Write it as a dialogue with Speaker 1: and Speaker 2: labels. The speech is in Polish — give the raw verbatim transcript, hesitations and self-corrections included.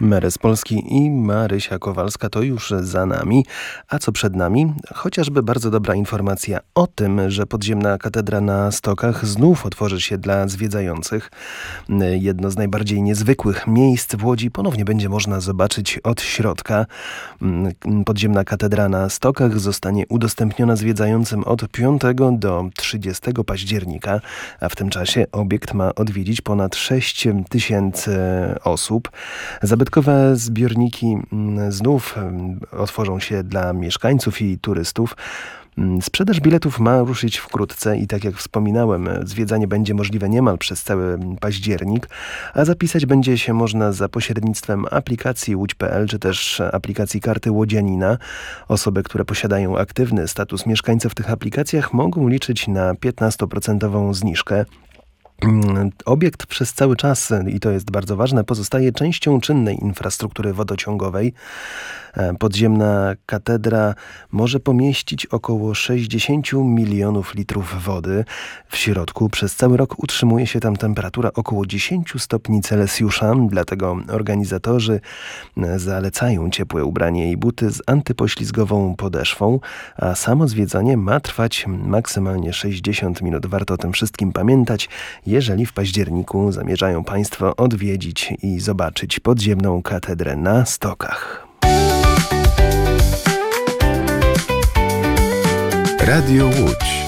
Speaker 1: Mery z Polski i Marysia Kowalska to już za nami. A co przed nami? Chociażby bardzo dobra informacja o tym, że podziemna katedra na Stokach znów otworzy się dla zwiedzających. Jedno z najbardziej niezwykłych miejsc w Łodzi ponownie będzie można zobaczyć od środka. Podziemna katedra na Stokach zostanie udostępniona zwiedzającym od piątego do trzydziestego października, a w tym czasie obiekt ma odwiedzić ponad sześć tysięcy osób. Zabytkowe zbiorniki znów otworzą się dla mieszkańców i turystów. Sprzedaż biletów ma ruszyć wkrótce i tak jak wspominałem, zwiedzanie będzie możliwe niemal przez cały październik, a zapisać będzie się można za pośrednictwem aplikacji łódź kropka pe el czy też aplikacji Karty Łodzianina. Osoby, które posiadają aktywny status mieszkańca w tych aplikacjach, mogą liczyć na piętnastoprocentową zniżkę. Obiekt przez cały czas, i to jest bardzo ważne, pozostaje częścią czynnej infrastruktury wodociągowej. Podziemna katedra może pomieścić około sześćdziesiąt milionów litrów wody. W środku przez cały rok utrzymuje się tam temperatura około dziesięć stopni Celsjusza, dlatego organizatorzy zalecają ciepłe ubranie i buty z antypoślizgową podeszwą, a samo zwiedzanie ma trwać maksymalnie sześćdziesiąt minut. Warto o tym wszystkim pamiętać, jeżeli w październiku zamierzają Państwo odwiedzić i zobaczyć podziemną katedrę na Stokach.
Speaker 2: Radio Łódź.